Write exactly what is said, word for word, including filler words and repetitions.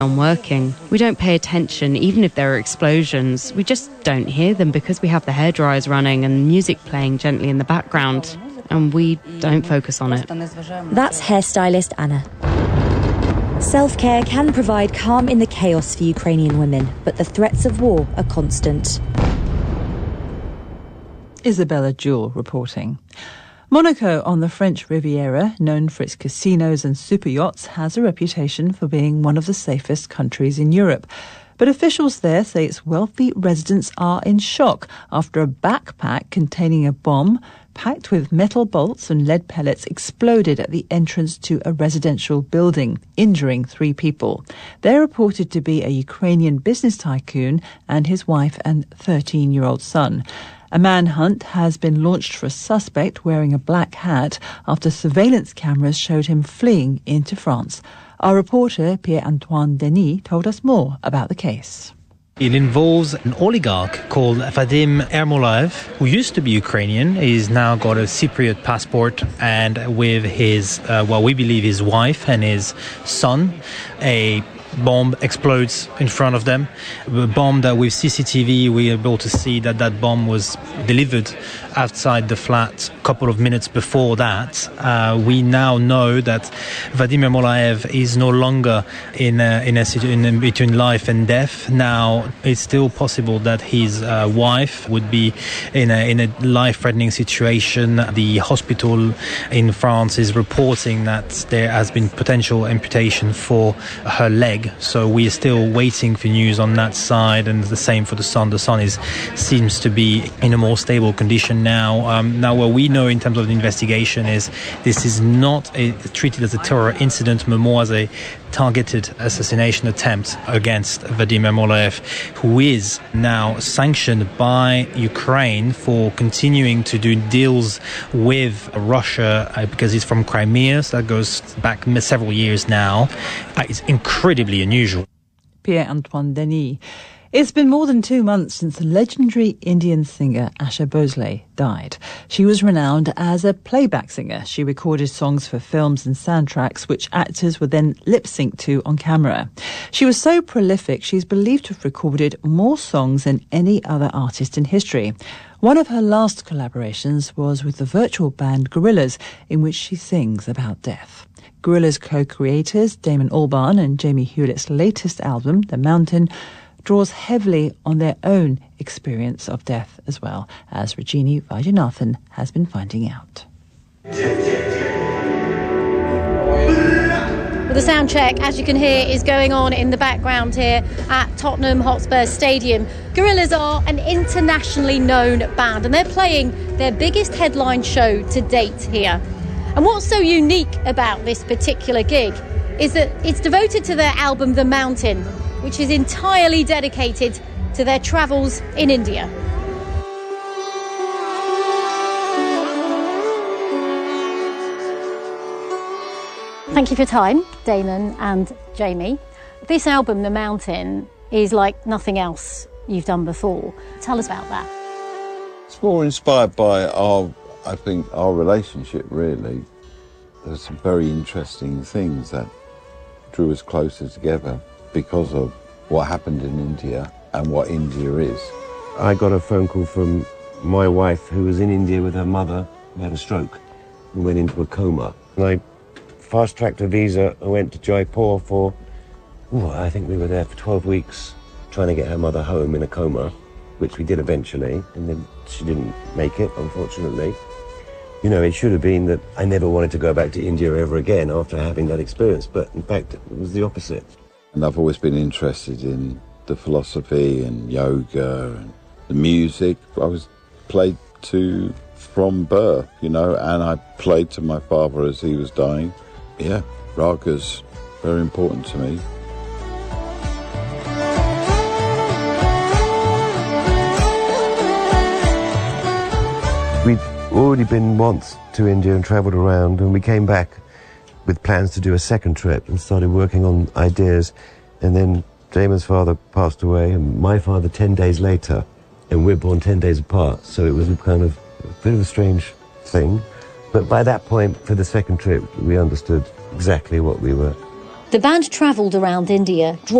on working. We don't pay attention, even if there are explosions. We just don't hear them because we have the hairdryers running and music playing gently in the background, and we don't focus on it. That's hairstylist Anna. Self-care can provide calm in the chaos for Ukrainian women, but the threats of war are constant. Isabella Jewell reporting. Monaco on the French Riviera, known for its casinos and super yachts, has a reputation for being one of the safest countries in Europe. But officials there say its wealthy residents are in shock after a backpack containing a bomb packed with metal bolts and lead pellets exploded at the entrance to a residential building, injuring three people. They're reported to be a Ukrainian business tycoon and his wife and thirteen-year-old son. A manhunt has been launched for a suspect wearing a black hat after surveillance cameras showed him fleeing into France. Our reporter, Pierre-Antoine Denis, told us more about the case. It involves an oligarch called Vadim Ermolaev, who used to be Ukrainian. He's now got a Cypriot passport, and with his, uh, well, we believe his wife and his son, a bomb explodes in front of them. A bomb that with C C T V we were able to see that that bomb was delivered outside the flat a couple of minutes before that. Uh, we now know that Vadim Ermolaev is no longer in a, in a situation in between life and death. Now it's still possible that his uh, wife would be in a, in a life-threatening situation. The hospital in France is reporting that there has been potential amputation for her leg. So we are still waiting for news on that side, and the same for the son. The son is seems to be in a more stable condition now. Um, now, what we know in terms of the investigation is this is not a, treated as a terror incident, but more as a targeted assassination attempt against Vadim Ermolaev, who is now sanctioned by Ukraine for continuing to do deals with Russia uh, because he's from Crimea. So that goes back several years now. Uh, it's incredibly unusual. Pierre-Antoine Denis. It's been more than two months since the legendary Indian singer Asha Bhosle died. She was renowned as a playback singer. She recorded songs for films and soundtracks which actors would then lip-sync to on camera. She was so prolific, she's believed to have recorded more songs than any other artist in history. One of her last collaborations was with the virtual band Gorillaz, in which she sings about death. Gorillaz co-creators Damon Albarn and Jamie Hewlett's latest album, The Mountain, draws heavily on their own experience of death as well, as Rajini Vaidyanathan has been finding out. Well, the sound check, as you can hear, is going on in the background here at Tottenham Hotspur Stadium. Gorillaz are an internationally known band, and they're playing their biggest headline show to date here. And what's so unique about this particular gig is that it's devoted to their album The Mountain, which is entirely dedicated to their travels in India. Thank you for your time, Damon and Jamie. This album, The Mountain, is like nothing else you've done before. Tell us about that. It's more inspired by our, I think, our relationship, really. There's some very interesting things that drew us closer together because of what happened in India and what India is. I got a phone call from my wife, who was in India with her mother, who had a stroke and went into a coma. And I fast-tracked a visa and went to Jaipur for, ooh, I think we were there for twelve weeks, trying to get her mother home in a coma, which we did eventually, and then she didn't make it, unfortunately. You know, it should have been that I never wanted to go back to India ever again after having that experience, but in fact, it was the opposite. And I've always been interested in the philosophy and yoga and the music. I was played to from birth, you know, and I played to my father as he was dying. Yeah, raga's very important to me. We'd already been once to India and travelled around, and we came back with plans to do a second trip and started working on ideas. And then Damon's father passed away, and my father ten days later, and we're born ten days apart, so it was a kind of a bit of a strange thing. But by that point, for the second trip, we understood exactly what we were The band travelled around India, drawing